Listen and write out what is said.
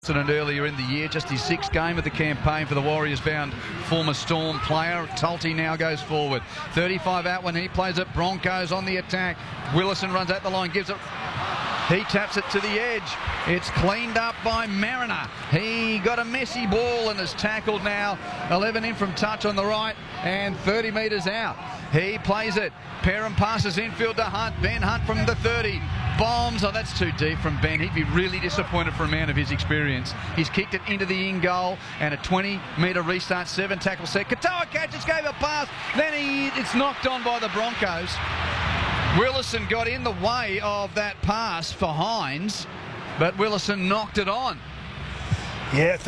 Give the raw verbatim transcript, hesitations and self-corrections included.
Earlier in the year, just his sixth game of the campaign for the Warriors-bound former Storm player. Tulty now goes forward. thirty-five out when he plays it. Broncos on the attack. Willison runs at the line, gives it. He taps it to the edge. It's cleaned up by Mariner. He got a messy ball and is tackled now. eleven in from touch on the right and thirty metres out. He plays it. Perham passes infield to Hunt. Ben Hunt from the thirty. Bombs. Oh, that's too deep from Ben. He'd be really disappointed for a man of his experience. He's kicked it into the in goal and a twenty metre restart. Seven tackle set. Katoa catches, gave a pass. Then he, it's knocked on by the Broncos. Willison got in the way of that pass for Hines, but Willison knocked it on. Yeah.